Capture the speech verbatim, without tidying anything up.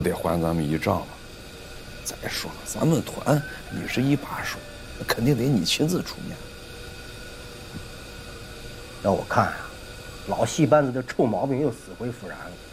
得还咱们一账了。再说了，咱们团你是一把手，那肯定得你亲自出面。 要我看啊，老戏班子的臭毛病又死灰复燃了。